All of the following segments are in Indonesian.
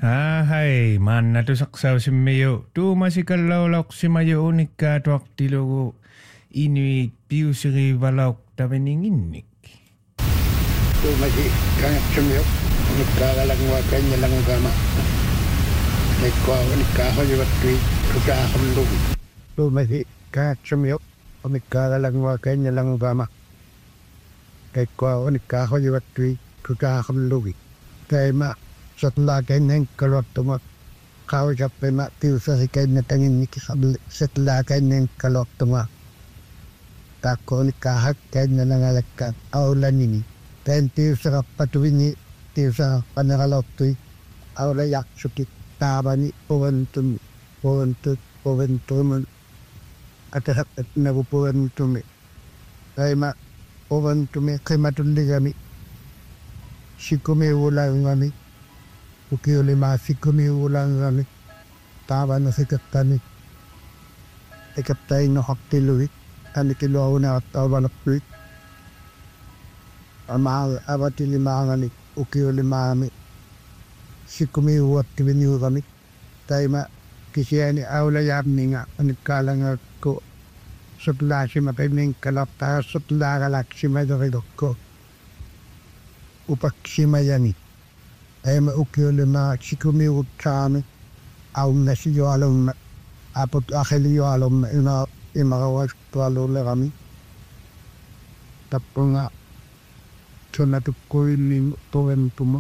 Hai, mana tu saksa simmeyo. Tu masih kalau lok simayo unika tu aktilogo ini piu siri valauk taveningin. Tu masih kangat simmeyo unika galang wakanya lang gama. Lekwa unika hoyo watui kuda hamlu. Tu masih kangat simmeyo unika galang wakanya lang gama. Lekwa unika hoyo watui kuda hamlu. Tema setelah kainan keluar tuma kau sampai mak tiu sasikan tangin ni kisabel setelah kainan keluar tuma takut ni kahak kainan ngalakan aulan ini dan tiu serap patu ini tiu serap panaralop tu aulan yak sukit tabani poventum atas nabu poventum ay mak poventum kematul digami sikumi ulang ngami ukiuli masikumi ulang ngami taba na sikatani ikaptay no haktiluit ani kilo na taba na puit amal abatili mangani ukiuli mami sikumi uat kibini kami taima kisiani aula yabninga ani kalanga ko setelah si mapeming kalapta setelah galaksi madridoko upaksimayani ayama ukiole ma sikumi utami au nasi yo alom apot akheli yo alom ina imarawas palo legami tapunga chona tu koini tuventuma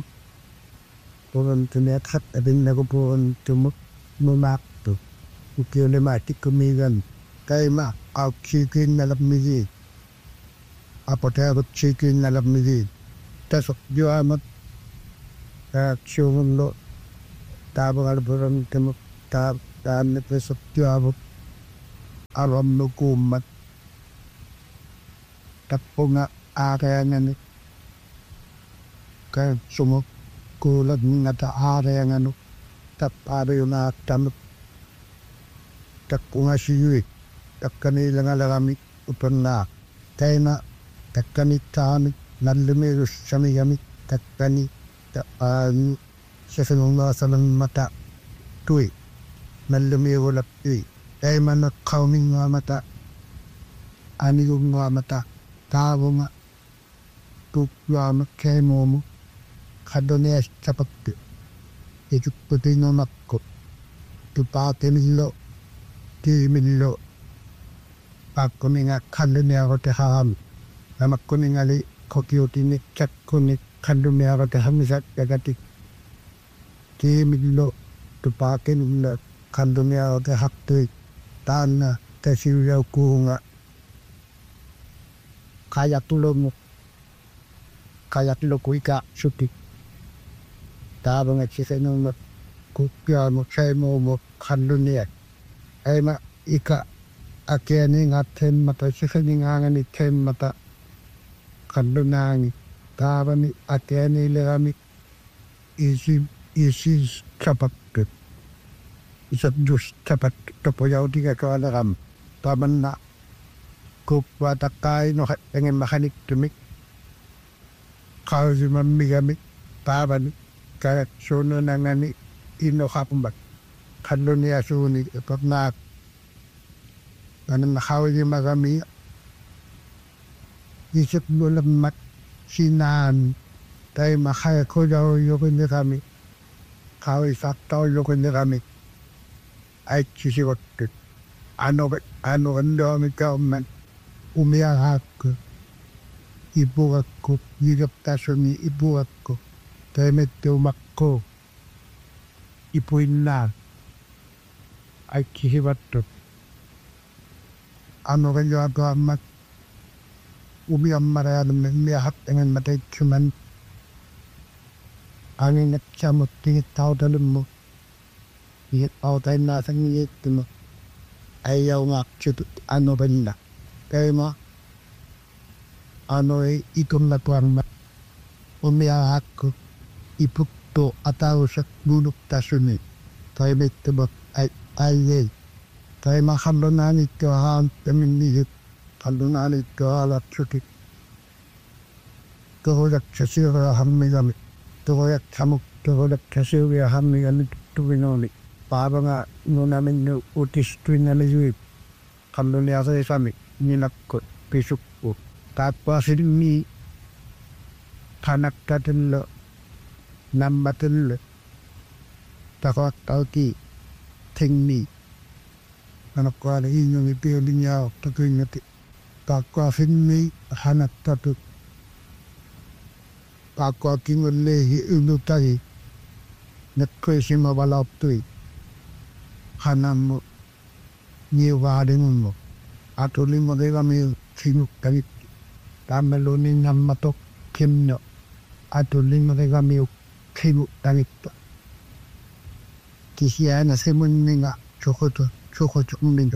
at abin nago tuventuma mumakto ukiole ma tikumigan kaima au chikin nalapmigi apotagot chikin nalapmigi tasok jo amat action lo tabang alburan temuk tab dan nepesok jo abuk alam lo kumat tapunga areangan kan sumuk kulat ngata areangan tap arena tamuk tapunga siwi takani langalami uperna kaina takani tani nalme sami yami takani sesenunga salang mata tui nalme wala tui ay man kauning nga mata ani nga mata tabo nga tukwa kemo mo kadone sapakte ikut putih makko tupate millo ti millo pakuninga kadone ako teham namakuningali kokiotini cakkunik kandumi ako tehamisat kagatik ti millo tupake millo kandumi ako tehaktui tana tesiwyaw kuhunga kaya tulo kuika sutik tabang at sisenong kupya mo say mo kanduniak ay ma ika akyani nga ten mata sisening angan ni ten mata kandunangi tabani akyani legami isi kapakut isat jus kapak topoyaw tiga ko alagam taban na kupwa takay no pengen makanik tumik kasi mamigami taban kaya suno nangani ino kapumbak kandunia suni pagnak ganun nakawin yung magami isip mo lamat sinan tayo makaya ko daw yung ni kami kawin saktaw yung ni kami ay sisigot ano kami kauman umiyak ko ibuak ko hirap taso ni ibuak ko tayo medyo makko ipuin na ay kisibat to ano kayo ako amat umiyak marayan umiyak dengan matay cuman angin at samot tingit tao dalun mo tingit tao tayo nasang ngiyit mo ayaw nga ano ba nila kaya mo ano ay itom na tuwang umiyak ko ipukto ataw sa bunok tasunit tayo may tibok ay tayo makalunanit ko haan paminihit kalunanit ko alat sukit tukoyak sa sira hamigami tukoyak samuk Tohodak kasuya hammi anu tuvinoli. Paabanga nunamin utis tuinalizuip. Kanduni asa isami ninakot pisukku. Kapasin mi kanak katillo nambatillo. Takot tauki tingni. Anak ko ala inyong ipiyolin yaw takuingati. Kapasin mi hanak tatut. Kakwa kingulehi ulutahi nakkwesi mabalaptui hanamu niwarinunmo atulimo devami sinukkanit tameloni nammatok kimno atulimo devami sinukkanit kisiana semunninga chokoto mingo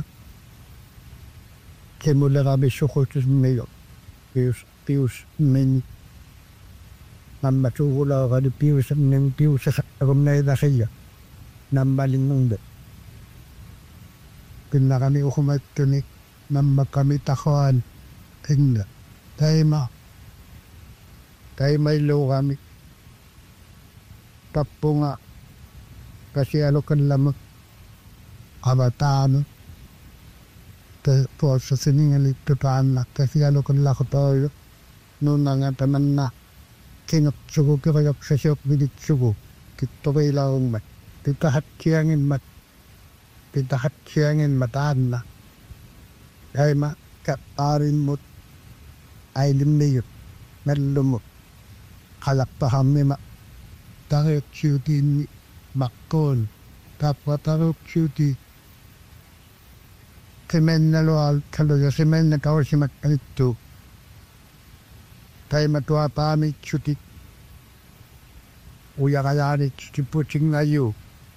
kemulerabi chokoto mingo pius mingo Namma tugula kadi piusa kumnay dasaya nambalingungde pinna kami ukumattunik namma kami takhoan tingda taima ilo kami tapunga kasi alokan lamang abatano po sa siningalit tutaan na kasi alokan lakotoyo nunanga taman na Kingat suku kirayak sesiok bidik suku kita bailaung mat pitahat kiangin mataan na ay ma kaparin mo ay limniyot melumot kalak pahami ma tarok syuti ni makol tapwa tarok syuti semen na loal kaloya semen na kawal si makanito tayo matuwa pami chuti uyakayari chuti puching na yu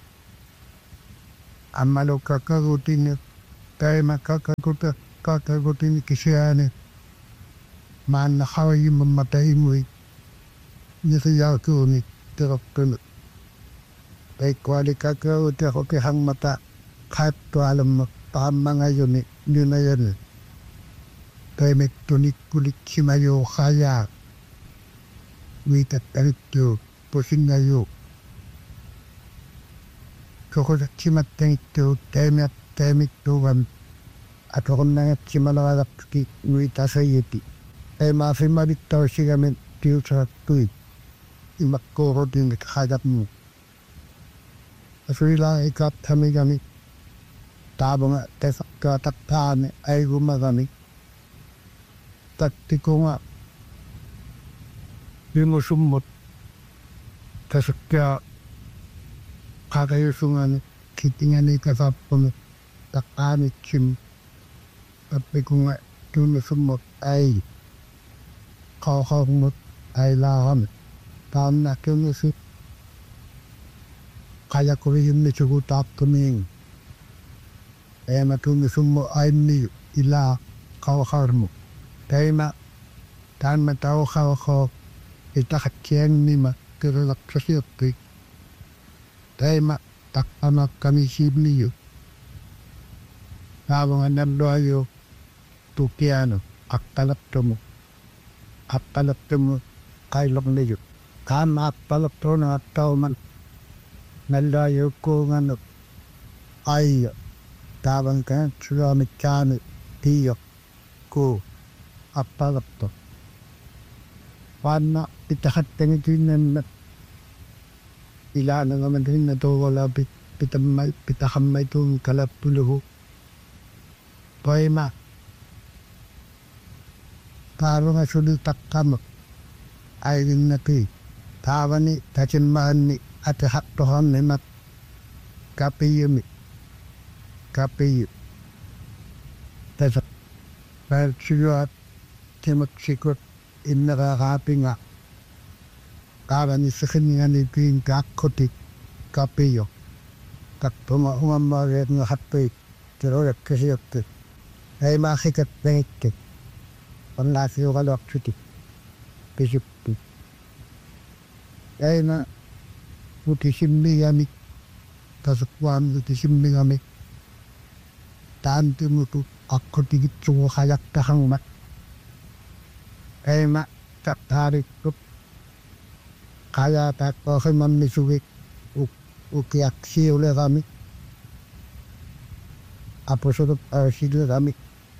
amalo kakagutin tayo makakagutin kisiyane man na kawayi mamatay mo nisiyaw ko ni tirok tunod tayo kwali kakagutin ako kihang mata kahit to alam mo tama ngayon yun na yan tayo may tunik kulik simayo kaya witat tarito pusin na yu koko simat tanito tayo may tuwan at ako nangat simalawalak ki wita sa yeti tayo mafimalit tayo siya men tiyo sa tuwid imakoro din kakadap mo asuri lang ikap kami tabo nga tayo kataktaan ay gumagami taktiko nga bimusumot kasakya kakayusungan kitingan ni kasapon takanit sim tapi ko nga bimusumot ay kakakmot ay laham taon na kinusi kaya ko rin ni sugutap kuning kaya matumusumot ay ni ila kawakarmo tayo taan matao ko itakat kiyang nima kiralak sa siyot tayo takanak kami sibliyo habang nandoyo tukiano akkalap mo kailok niyo kama akkalap to na tao man nandoyo ko ngano ay tabang ka sulamit kano tiyok ko apalap to wana itakat tangitin na ila na naman din na to wala pitakamay itong kalapuluho poema paro nga sulitak kamo ay rin na ti tawa ni tachinmaan ni ate haktohan ni mat kapiyo tasa dahil siyo at timagsikot inakakapi nga kara ni sakin nga ni ping kakotik kapiyo kakpuma umamarit nga hatpay tiroyak kasiyot ay makikat pengikik panlasiyo kalawak suti pisipti ay na utisimbi kami tasukwan utisimbi kami tanti mutu ako tigit suko kayak tahang mat ay ma tarik ko kaya takko kemam misuvik ukiak siule kami apa surup sile kami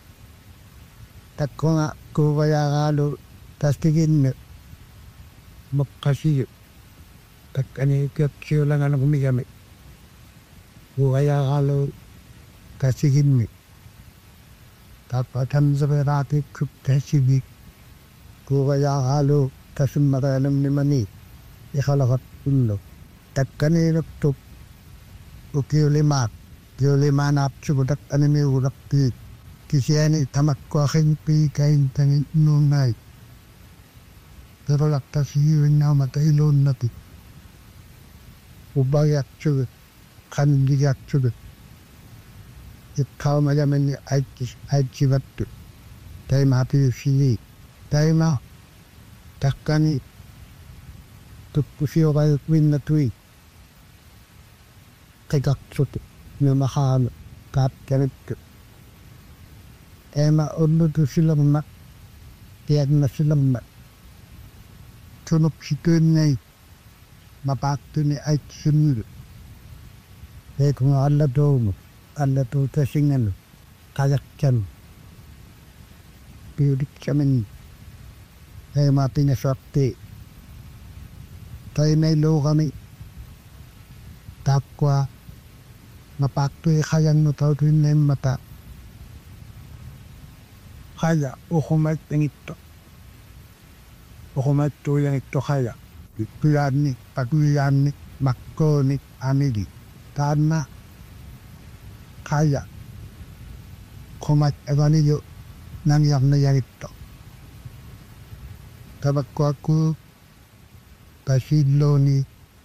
takko nga kaya kalo tastigin makasi takani kiak siule nga nang kumigami kaya kalo tastigin mi takko tamsaberati kup tasibik kaya kalo tasumaralam ni mani ikhalakat ullo takkani naktup ukiulimat kiulimanap sugudak anime urak pi kisiani tamakko akin pi kain tangin nunay pero lakta sihiwin na matailon nati ubayak sugut kandiyak sugut ikaw mayaman ni aichivattu taima api usini taima takkani tukkusio kayo kwin na tui kikaksut numahan kap kanit ema unutu silang mak tiyan na silang mak tunok sikun ngay mapakto ni ay sunul kung alla to tasingan kayak chan piudik chamin ema pinaswapte tayo may lo kami takwa mapakto kayang no tao tuwin na mata kaya ukumat ng ito ukumat tuyang ito kaya tuyan ni pagtuyan ni makko ni amili tana kaya kumat evanilyo nangyang na yan ito tabakko ako pasilo ni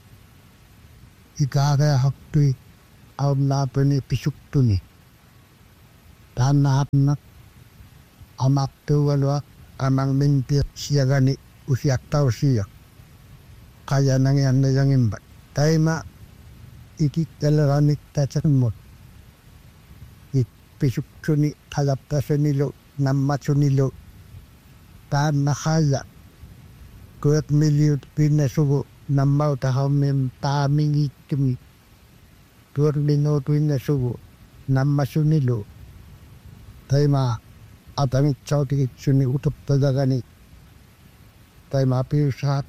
ikara haktui aum lapani pisuktu ni tanah nak amak tu walwa amang mimpi siagani usiak tau siak kaya nangian na yang imbat taima ikik dalaranik tacakmot ik pisuktu ni talap tasanilo nammatsunilo tanah kaya kuat miliut pinasugo namau tahaw mem taming itumi tur minuto pinasugo nammasunilo taima atami chauti suni utop tadagani taima piusat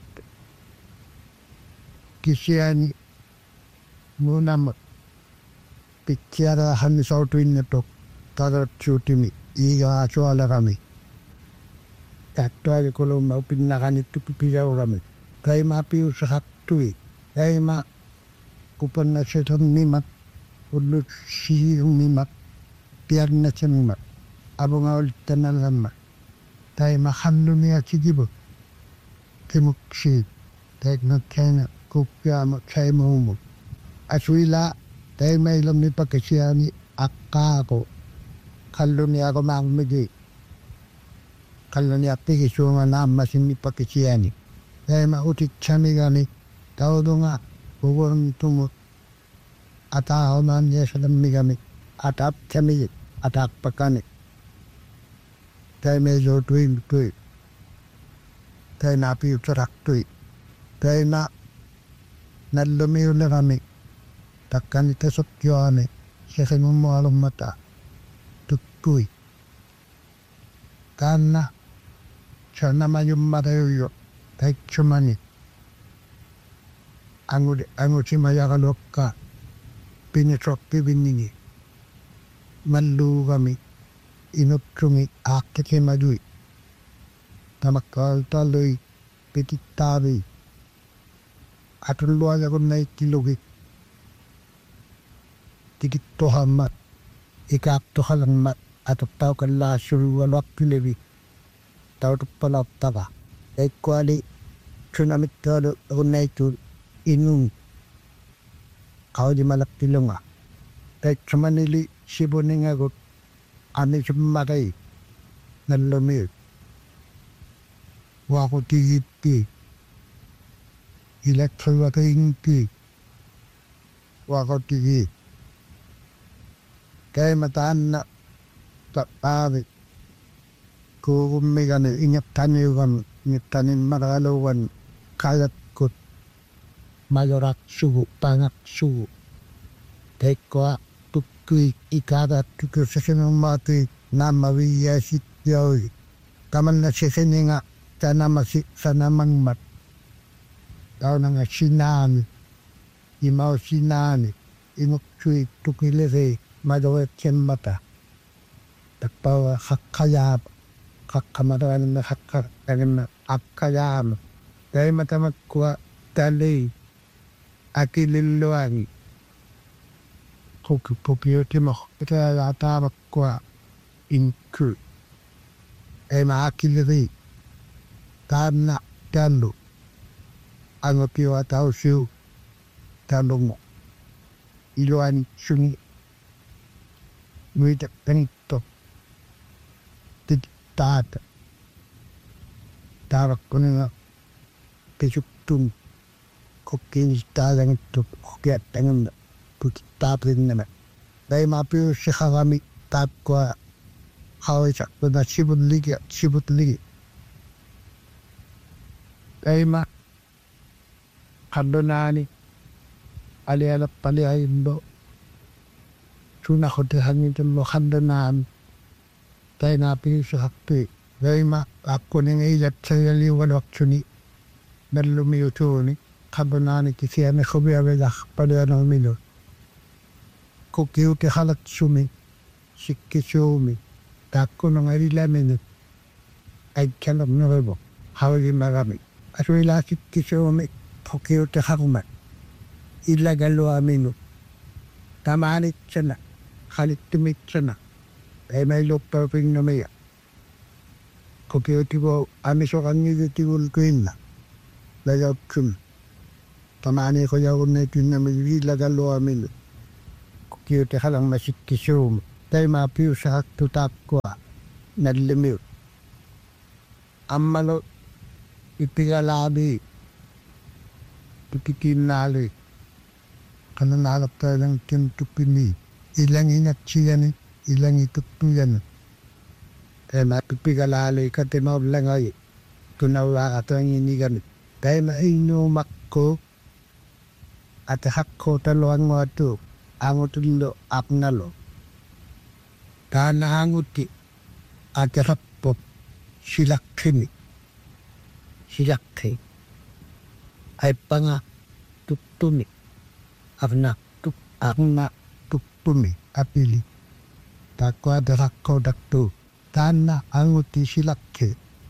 kisiani munam pikiara han sautu innetok tarat chutimi iga chuala kami Kaktuali kalau mau pindahan itu pipirau kami. Kaya mapi usaha tui. Kaya ma kupan na siya mimat. Ulut siyong mimat. Piar na siya mimat. Abo nga ulit na lama. Kaya makanlo niya sigibo. Kimuksid. Kaya nga kaya kupya mo kaya mo mo. Aswila. Kaya may ilam ni pagkasiya ni akka ako. Kalo niya ako makamigi. Kalau ni api kisuma na masih pakiciani, saya mautik cami gani, tahu donga, bukan tumu, atau man ya sedang migami, atap cami, atap pakani, saya mejo tuin, saya napi uterak tui, saya na nalumi ulerami, takkan itu sokyoane, saya mau alum mata, tukui, karena Sana mayum matayo taik chumani angu chimaya kalokka pinitrok pibiningi malu kami inutrungi akeke madui tamakal taloy pititabi atulwa ya kun naik kilogi tikit tohamat ikap tohalang mat atau tau kala suru walak pilebi tau palap taga equally tsunami talo unay tu inung kau di malak tilunga tek chumanili sibuning agot ani chumaray nalumir wako tigiti electrowaking wako tigi kaya mataan na paparit kung may ingat tanin maralawan kalat kot majorak sugu pangak sugu tekoa tukui ikada tuku sesenumati namawi yasit yawi kaman na seseninga tanamasi sanamangmat tao nanga sinani imau sinani inukchui tukilere majoret kemmata takpawa hakkayab hakkamadaran na hakkaragan akkayam dahil matamat kuwa talay akililluangi kukipupiyote mo kita yatamak kuwa inku ay maakiliri kana talo ang piwa tao siyo talo mo iluan suni nuita penito tata tarak ko nga pesuktum kokin talang ito kokiat tangan putitapin naman dahil mapiyo si harami tap ko haway sakto na sibut ligi dahil kadonani alialap palihayin mo suna ko dihangin mo kadonani dahil napiyo si hakpi dahil ako nang ilat sa yaliwan waksuni na lumiyo ni kadonani kisiya na kubiyawidak palihan ng milo kukiyo ke halat sumi sikki sumi tako nang arilamin ay kanam na rebo hawagi marami at wala sikki sumi kukiyo te harumat ilagalo amino tamanit sana halit tumit sana ay may lopaping na maya kukiyo tibo amiso kanyo tibul kuin na layaw kum tamani ko yaw na ito na may ilagalo amino kukiyo te halang masikki sumi dahil mapiyo sa tutap ko nalimiw amalo ipigalabi tukikinali kananalap tayo ng tintupini ilang inatsiyan ilang itutuyan dahil mapipigalali katimaw lang ay tunawa ato ang inigan dahil mainumak ko at hakko taloan mo ato ang utulo apnalo kana hanguti at rapop silakini silakti ay panga tutuni avna tutuni apili takwa darakko dakto tana hanguti silakki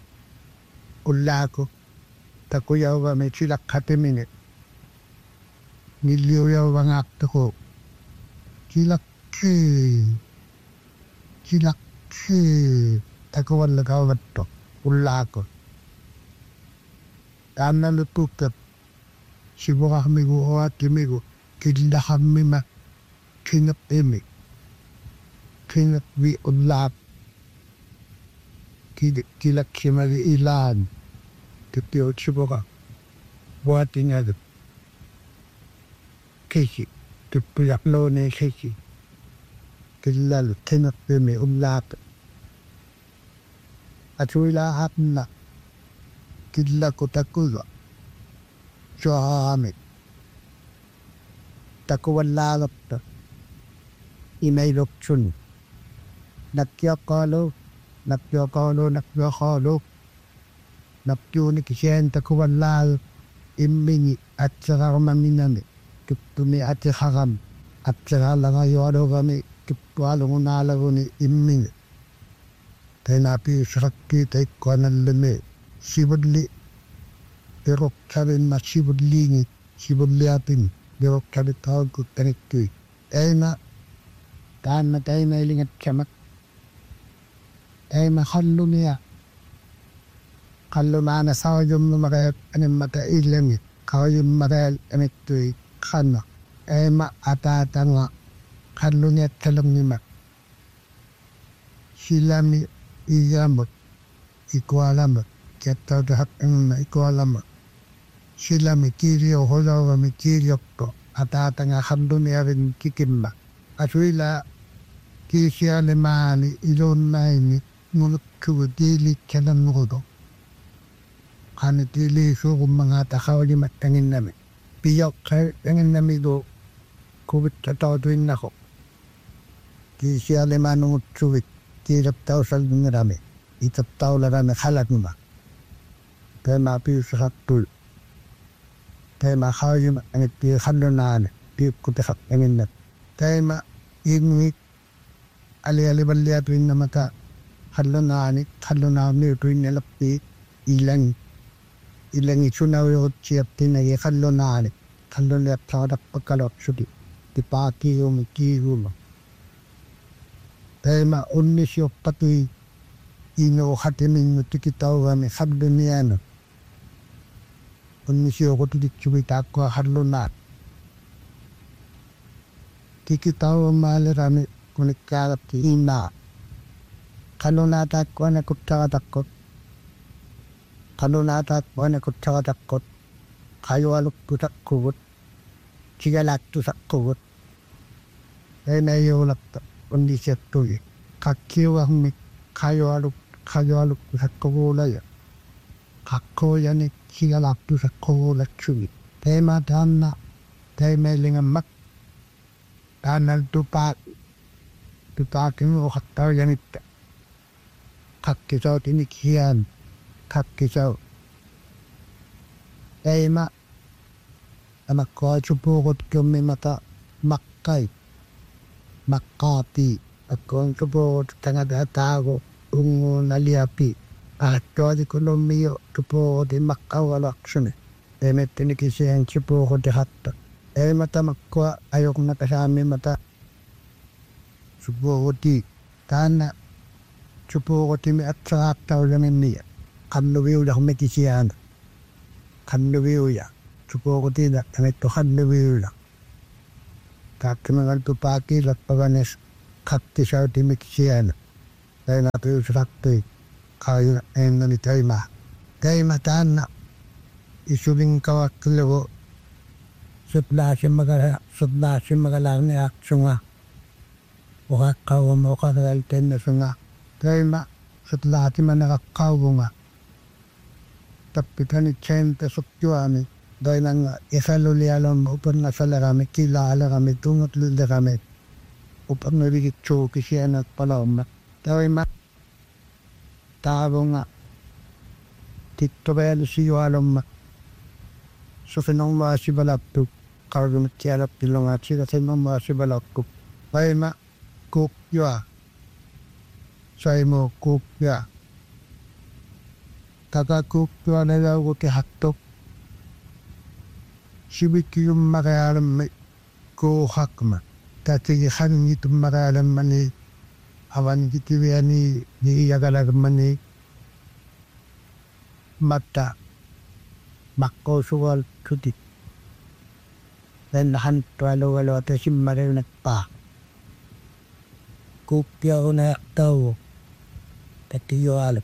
ulako takuyawa may silakkati minit niliyawa nga ako silakki takuwan lagawan to ulako tana lupukat sibura kami ko at kimigo kinda kami kinap imi kinap vi ulap kilak kimari ilan tipiyo sibura buhatin nga kiki tipiyak lo ne kiki kilal kinap imi ulap at wala na kila ko takuga Johamit takuwan lalap ta imailok chun nakyakalo napyo ni kisyen takuwan lal imingi at saka maminami kiptumi at haram at saka langayado kami kipwalong unalago ni imingi tayo napi sakit tayo kwanan lumi sibadli pero kabin na sibadlingi sibadliatin pero kabit tawag ko tanitoy ay na taan na tayo na ilingat kamak ay mahallo niya kallo maana sa yung makayat aning matailangi kao yung matayal anitoy kana ay maatata nga kallo niya talang nimak silami iyamot ikualamat kaya dahat ang ikualamat sila mikiryo hulaw mikiryo ko atata nga kallo niya rin kikimba at wala kisya limani ilon na ini ngunit kuwadili kanan ngudo kanitili so kung mga takaw di matangin namin piyok kay engin namido covid tatawtuin nako ki siale manungut suwik ki taptaw sal ngerame itaptaw larame halat numa kay mapiyo sa haktul kay makawim angit pi khandonaan pi kutekap engin nat kay ma inuit ali baliyatuin na mata khandonaan tuin nalapti ilang isunaw siap tinay khandonaan khandonaan tadak pagkalot sudi tipaki umikihuma kay ma unisyo patuy ino hatimin mutikitaw kami khandoniano unisyo ko tudikchubita ko khandonaan kikitaw malerami kunikkarap ti ina kanunata ko na kutsakatakot kayo aluk tusak kubut sigalat tusak kubut ay nayulap kundi siya tuwi kakiwang mi kayo aluk tusak kubulay kakko yanik sigalat tusak kubulat suwi tema dana tema lingamak danal tupakin mo kaktaw yanit kakkisaw tinikhiyan kakkisaw tema anak ko chupukot kami mata makkay makkapi ako ang chupukot tangagatago ungo naliapi at kodi kolomiyo chupukot di makkawalak suni tema tinikisiyan chupukot di hatta mata makwa ayok na kasami mata chupukot di tana chupukot di mi at sakataw lamin niya kanluwiw da kumikisiyan kanluwiw ya chupukot di na kanito kanluwiw lang kakimangal tupaki lat paganes kaktisaw di mikisiyan kaya napiw saktoy kayo na ni Tayma kaya mataan na isuling kawak kilawo sudlasin magalang ni aksunga wakakawa mo kakalten na sunga Tayma sudlasin manakakawa nga tapitan ni Chente sukyuami dahil nang isalulialam upang nasala kami kilala kami tungot lula kami upang nabigit choki siya na palawma Tayma tabo nga tito belo siyo alam so sinong masibalapto karumit siyalap tilong at siya kasi masibalapto Tayma kukya say mo kukya kakakukya na daw ko ti hatok sibiki yung makayalam may kuhak ma tatigi kanong itong makayalam mani awan kitiwiya ni iyagalag mani mata makko suwal tuti dan hantu alo ate simmare pa kupya una tao tatiyo al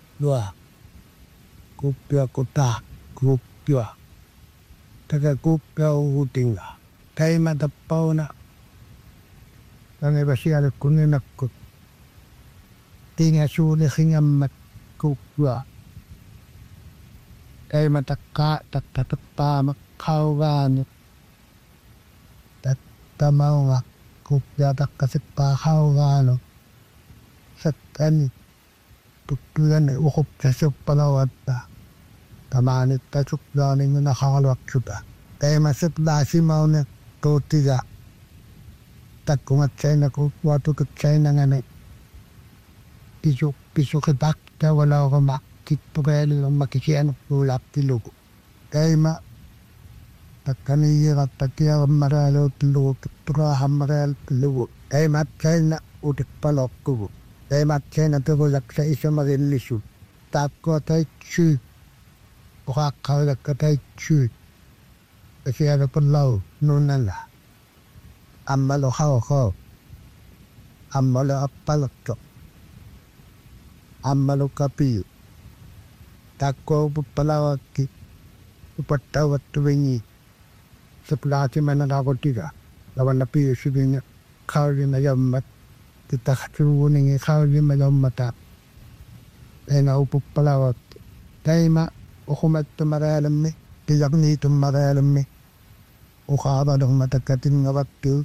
kupya kota kupya taga kupya utinga Tayma tapaw na ang ibasya kunin ako tinga suli hingamat kupya Tayma tatapa makawano tatamaw nga kupya takasip pakawano sa tani tutulan ay ukop sa supalawat na tamanit ta suplanin na nakakalwak suta Tayma siplasi maw na tutiga takungat siya na kupwato kat siya na nga na piso kitak na wala ko makito kaya nilang makisiyan ulap tilugo Tayma takaniya takiya maralo tilugo kiturahan maralo tilugo Tayma siya na utik palok ko Tayma siya na tugulak sa isa marilisyo tako tay chu ukakawag ka tay chu kasi ano palaw nunala amalo ko amalo apalok amalo kapiyo tako palaw ki upatawat tuwingi sa plati mananakotiga lawan na piyo sabihin niya kawag na yamat kita katurunin kawag na yamat ay naupo palaw Tayma ukumat tumaralam mi tiyak ni tumaralam mi ukaaba ng matagatin nga waktu.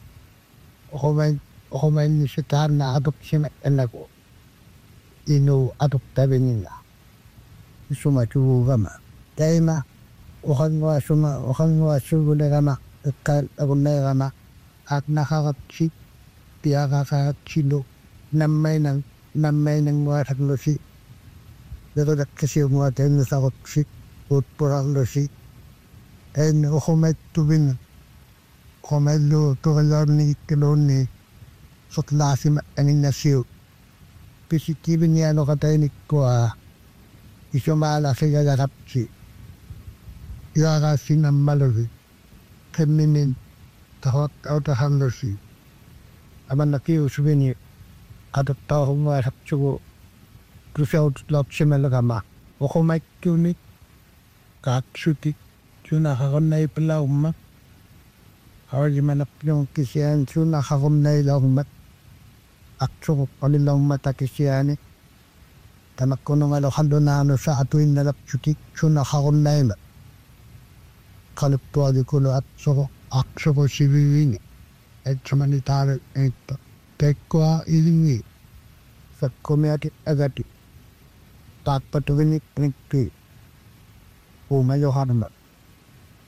Ako may nisitahan na adopsyon anak ko. Ino adoptabi nila. Sumatubo kama. Dahil ma, ukan nga sugula kama. Ako na kama. At nakakatsi. Tiya kakakatsilo. Namay ng mga saklosi. Pero kasi mga tayo na sakotsi. Utpurang losi. And ako may tubin. Ako may tukalar ni kilon ni sotlasi aning nasiyo. Pisikibin niya ano katay ni ko isumala sa gagarapsi. Iakasi ng malari. Feminin tahot autahan losi. Aman nakiyo subini at tao mga sapsugo. Krusaw tutlap siya malagama. Ako may kunik. Katsutik. Suna kakon na ipala umat. Awal di manap yung kisiyan. Suna kakon na ila umat. Akso palila umat a kisiyani. Tanak ko nung alokando na ano sa atuin na lapsutik. Suna kakon na ila. Kaliptuwa di kulo at akso ko si Vivini. At samanitari ito. Tekwa ilingi. Sa kumiati agati. Takpatuwinik nikti. Umayo harma.